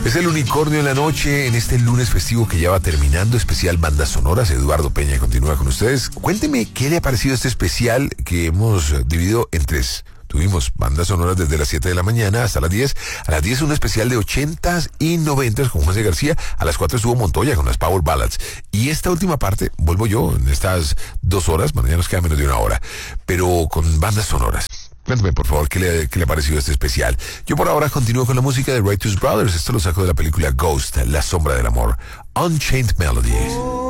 Es el Unicornio en la noche, en este lunes festivo que ya va terminando, especial bandas sonoras. Eduardo Peña continúa con ustedes. Cuénteme qué le ha parecido este especial que hemos dividido en tres. Tuvimos bandas sonoras desde las 7 de la mañana hasta las 10. A las 10 un especial de 80s y 90s con José García. A las 4 estuvo Montoya con las Power Ballads. Y esta última parte, vuelvo yo en estas 2 horas, bueno, ya nos queda menos de una hora, pero con bandas sonoras. Cuéntame, por favor, ¿qué le ha parecido este especial? Yo por ahora continúo con la música de Righteous Brothers. Esto lo saco de la película Ghost, La sombra del amor. Unchained Melody.